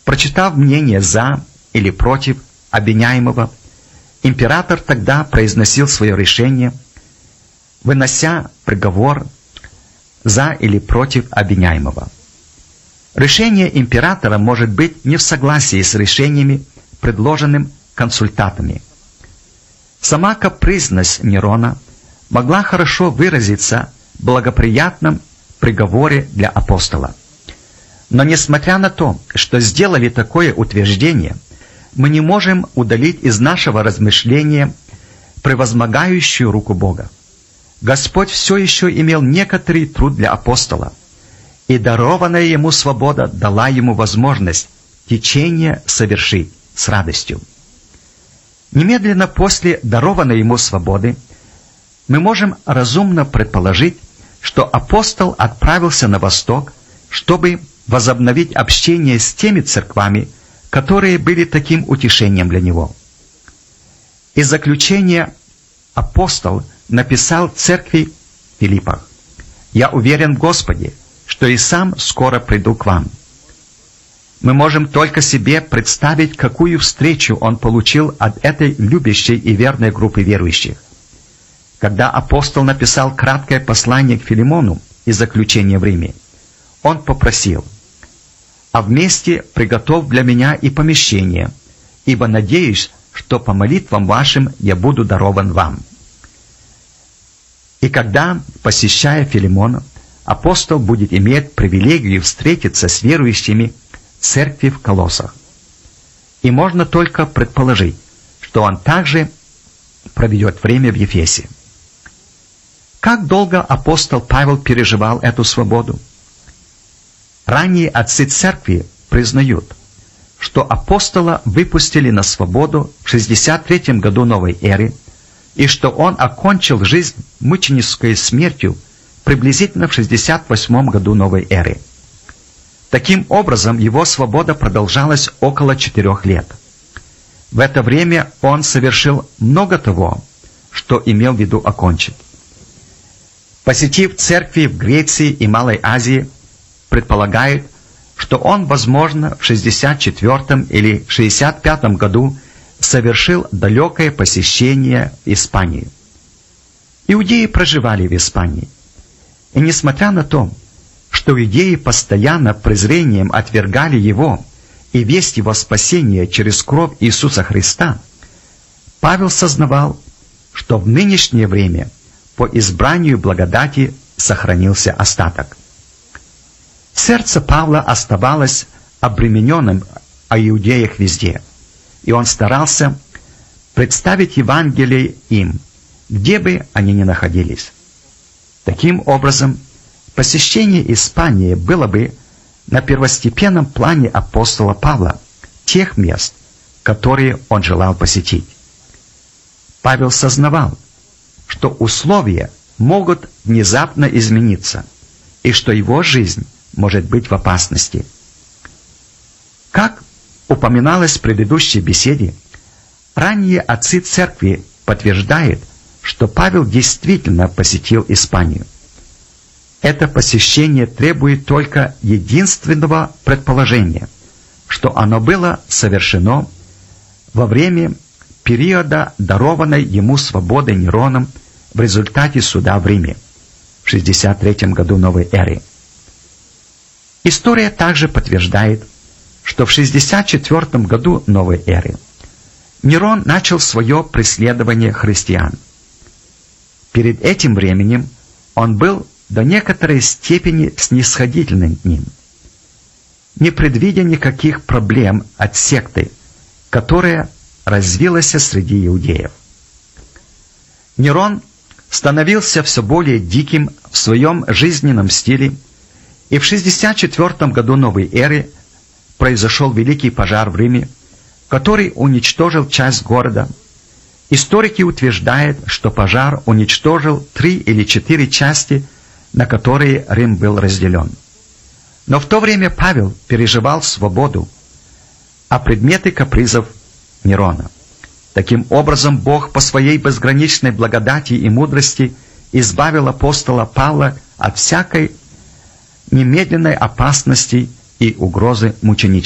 Прочитав мнение «за» или «против» обвиняемого, император тогда произносил свое решение, вынося приговор «за» или «против» обвиняемого. Решение императора может быть не в согласии с решениями, предложенными консультантами. Сама капризность Нерона могла хорошо выразиться в благоприятном приговоре для апостола. Но несмотря на то, что сделали такое утверждение, мы не можем удалить из нашего размышления превозмогающую руку Бога. Господь все еще имел некоторый труд для апостола, и дарованная ему свобода дала ему возможность течение совершить с радостью. Немедленно после дарованной ему свободы мы можем разумно предположить, что апостол отправился на восток, чтобы возобновить общение с теми церквами, которые были таким утешением для него. Из заключения апостол написал церкви в Филиппах: «Я уверен в Господе, что и сам скоро приду к вам». Мы можем только себе представить, какую встречу он получил от этой любящей и верной группы верующих. Когда апостол написал краткое послание к Филимону из заключения в Риме, он попросил: «А вместе приготовь для меня и помещение, ибо надеюсь, что по молитвам вашим я буду дарован вам». И когда, посещая Филимона, апостол будет иметь привилегию встретиться с верующими церкви в Колоссах. И можно только предположить, что он также проведет время в Ефесе. Как долго апостол Павел переживал эту свободу? Ранние отцы церкви признают, что апостола выпустили на свободу в 63 году новой эры, и что он окончил жизнь мученической смертью приблизительно в 68 году новой эры. Таким образом, его свобода продолжалась около 4 лет. В это время он совершил много того, что имел в виду окончить. Посетив церкви в Греции и Малой Азии, предполагает, что он, возможно, в 64 или 65 году совершил далекое посещение Испании. Иудеи проживали в Испании. И несмотря на то, что иудеи постоянно презрением отвергали его и весть его спасения через кровь Иисуса Христа, Павел сознавал, что в нынешнее время по избранию благодати сохранился остаток. Сердце Павла оставалось обремененным о иудеях везде, и он старался представить Евангелие им, где бы они ни находились. Таким образом, посещение Испании было бы на первостепенном плане апостола Павла, тех мест, которые он желал посетить. Павел сознавал, что условия могут внезапно измениться, и что его жизнь может быть в опасности. Как упоминалось в предыдущей беседе, ранние отцы церкви подтверждают, что Павел действительно посетил Испанию. Это посещение требует только единственного предположения, что оно было совершено во время периода дарованной ему свободы Нероном в результате суда в Риме в 63 году новой эры. История также подтверждает, что в 64 году новой эры Нерон начал свое преследование христиан. Перед этим временем он был до некоторой степени снисходительным к ним, не предвидя никаких проблем от секты, которая развилась среди иудеев. Нерон становился все более диким в своем жизненном стиле, и в 64 году новой эры произошел великий пожар в Риме, который уничтожил часть города. Историки утверждают, что пожар уничтожил 3 или 4 части, на которые Рим был разделен. Но в то время Павел переживал свободу, а предметы капризов Нерона. Таким образом, Бог по своей безграничной благодати и мудрости избавил апостола Павла от всякой немедленной опасности и угрозы мученичества.